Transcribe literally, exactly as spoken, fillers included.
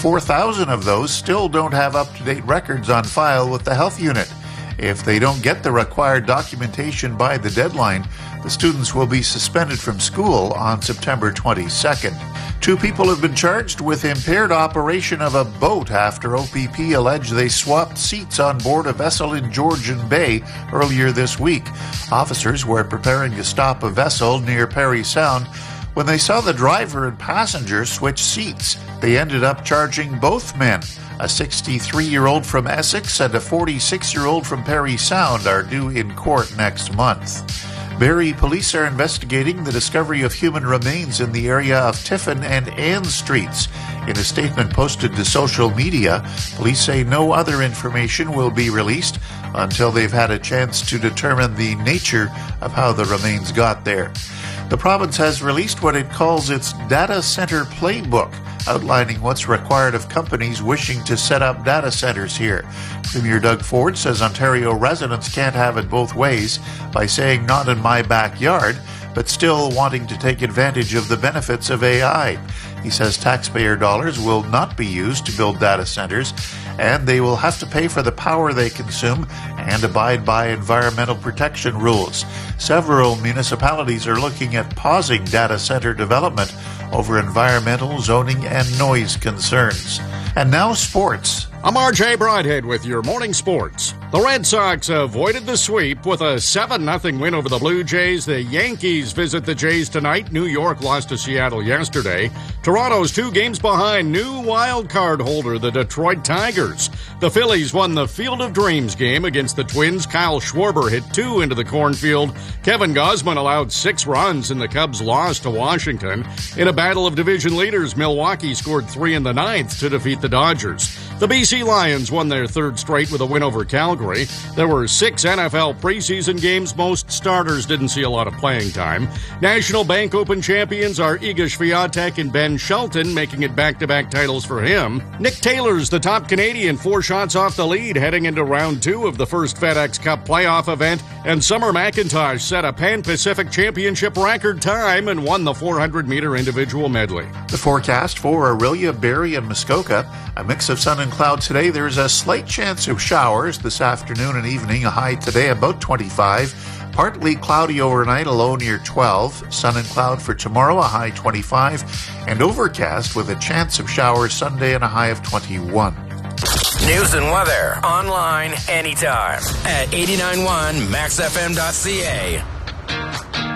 four thousand of those still don't have up-to-date records on file with the health unit. If they don't get the required documentation by the deadline, the students will be suspended from school on September twenty-second. Two people have been charged with impaired operation of a boat after O P P alleged they swapped seats on board a vessel in Georgian Bay earlier this week. Officers were preparing to stop a vessel near Parry Sound when they saw the driver and passenger switch seats. They ended up charging both men. A sixty-three-year-old from Essex and a forty-six-year-old from Parry Sound are due in court next month. Barrie police are investigating the discovery of human remains in the area of Tiffin and Ann Streets. In a statement posted to social media, police say no other information will be released until they've had a chance to determine the nature of how the remains got there. The province has released what it calls its Data Center Playbook, outlining what's required of companies wishing to set up data centers here. Premier Doug Ford says Ontario residents can't have it both ways by saying not in my backyard, but still wanting to take advantage of the benefits of A I. He says taxpayer dollars will not be used to build data centers, and they will have to pay for the power they consume and abide by environmental protection rules. Several municipalities are looking at pausing data center development over environmental, zoning, and noise concerns. And now sports. I'm R J Broadhead with your morning sports. The Red Sox avoided the sweep with a seven nothing win over the Blue Jays. The Yankees visit the Jays tonight. New York lost to Seattle yesterday. Toronto's two games behind new wild card holder, the Detroit Tigers. The Phillies won the Field of Dreams game against the Twins. Kyle Schwarber hit two into the cornfield. Kevin Gausman allowed six runs, and the Cubs lost to Washington. In a battle of division leaders, Milwaukee scored three in the ninth to defeat the Dodgers. The B C Lions won their third straight with a win over Calgary. There were six N F L preseason games. Most starters didn't see a lot of playing time. National Bank Open champions are Iga Swiatek and Ben Shelton, making it back-to-back titles for him. Nick Taylor's the top Canadian, four shots off the lead, heading into round two of the first FedEx Cup playoff event. And Summer McIntosh set a Pan-Pacific Championship record time and won the four hundred meter individual medley. The forecast for Orillia, Barrie, and Muskoka. A mix of sun and cloud today. There's a slight chance of showers this afternoon and evening. A high today about twenty-five. Partly cloudy overnight, a low near twelve. Sun and cloud for tomorrow, a high twenty-five. And overcast with a chance of showers Sunday and a high of twenty-one. News and weather online anytime at eighty-nine point one max f m dot c a.